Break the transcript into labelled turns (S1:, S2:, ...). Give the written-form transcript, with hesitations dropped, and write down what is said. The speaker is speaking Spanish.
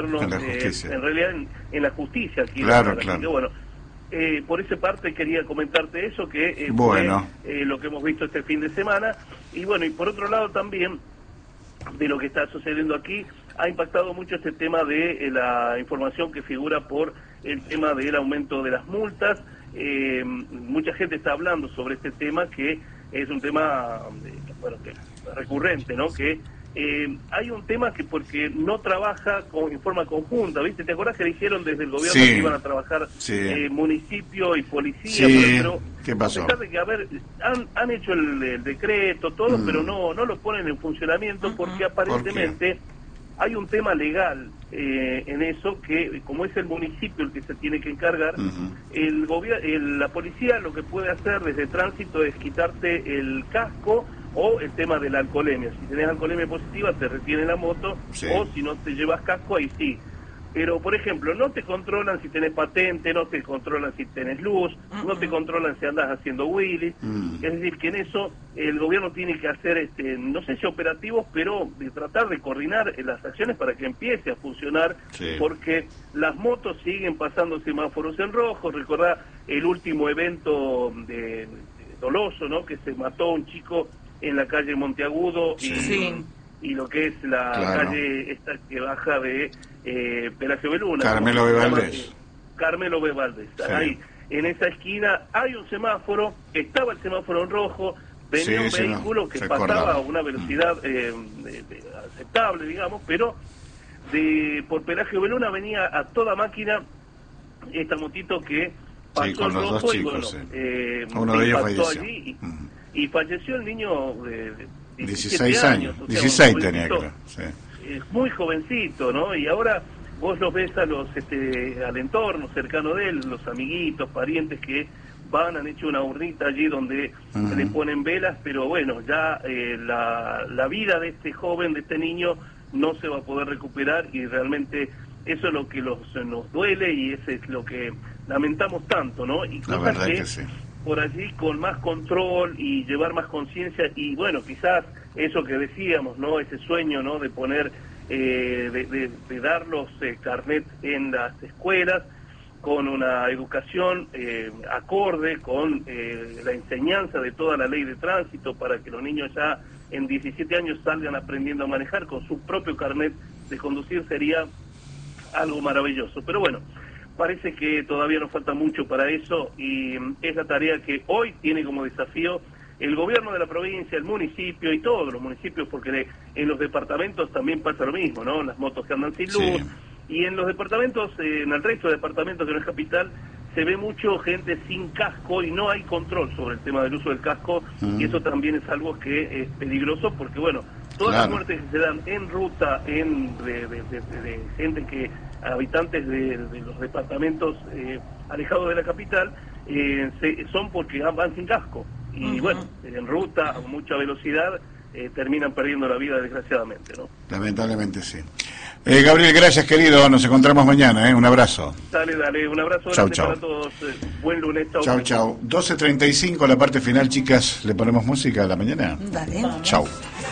S1: en la justicia.
S2: En realidad en la justicia aquí.
S1: Claro,
S2: Así
S1: claro.
S2: que, bueno, por esa parte quería comentarte eso, que
S1: bueno.
S2: fue lo que hemos visto este fin de semana. Y bueno, y por otro lado también, de lo que está sucediendo aquí, ha impactado mucho este tema de la información que figura por el tema del aumento de las multas. Mucha gente está hablando sobre este tema, que es un tema que recurrente, ¿no? Que hay un tema que porque no trabaja en forma conjunta, ¿viste? ¿Te acuerdas que dijeron desde el gobierno que iban a trabajar municipio y policía?
S1: Sí.
S2: Pero
S1: ¿Qué pasó?
S2: a pesar de que, han hecho el decreto, todo, pero no lo ponen en funcionamiento porque aparentemente hay un tema legal en eso, que como es el municipio el que se tiene que encargar, la policía lo que puede hacer desde tránsito es quitarte el casco o el tema de la alcoholemia. Si tenés alcoholemia positiva te retiene la moto, o si no te llevas casco, ahí sí. Pero, por ejemplo, no te controlan si tenés patente, no te controlan si tenés luz, no te controlan si andas haciendo wheelies. Es decir, que en eso el gobierno tiene que hacer, no sé si operativos, pero de tratar de coordinar las acciones para que empiece a funcionar, porque las motos siguen pasando semáforos en rojo. Recordá el último evento de doloso, ¿no? Que se mató un chico en la calle Monteagudo y lo que es la calle esta que baja de Pelagio Beluna.
S1: Carmelo B. Valdés.
S2: Carmelo B. Valdés. Ahí, en esa esquina hay un semáforo, estaba el semáforo en rojo, venía un vehículo que pasaba a una velocidad aceptable, digamos, pero por Pelagio Beluna venía a toda máquina esta motito que pasó
S1: con
S2: el
S1: los
S2: rojo
S1: dos chicos,
S2: uno de ellos falleció.
S1: Allí
S2: y falleció el niño de
S1: 16 años. O sea, 16 tenía, creo.
S2: Muy jovencito, ¿no? Y ahora vos los ves al entorno cercano de él, los amiguitos, parientes que han hecho una urnita allí donde le ponen velas, pero bueno, ya la vida de este joven, de este niño, no se va a poder recuperar, y realmente eso es lo que nos duele, y eso es lo que lamentamos tanto, ¿no? Y
S1: la verdad que
S2: por allí con más control y llevar más conciencia, y bueno, quizás eso que decíamos, ¿no? Ese sueño, ¿no? De poner, de dar los carnets en las escuelas con una educación acorde con la enseñanza de toda la ley de tránsito, para que los niños ya en 17 años salgan aprendiendo a manejar con su propio carnet de conducir, sería algo maravilloso. Pero bueno, parece que todavía nos falta mucho para eso, y es la tarea que hoy tiene como desafío el gobierno de la provincia, el municipio y todos los municipios, porque en los departamentos también pasa lo mismo, ¿no? Las motos que andan sin luz, y en los departamentos, en el resto de departamentos que no es capital, se ve mucho gente sin casco y no hay control sobre el tema del uso del casco, y eso también es algo que es peligroso, porque bueno, todas las muertes que se dan en ruta, de gente habitantes de los departamentos alejados de la capital, son porque van sin casco, y bueno, en ruta a mucha velocidad terminan perdiendo la vida, desgraciadamente, ¿no?
S1: Lamentablemente sí. Gabriel, gracias, querido, nos encontramos mañana, un abrazo.
S2: Dale, un abrazo grande para todos, buen lunes.
S1: Chau. 12:35, la parte final, chicas, ¿le ponemos música a la mañana?
S3: Dale.
S1: Chau.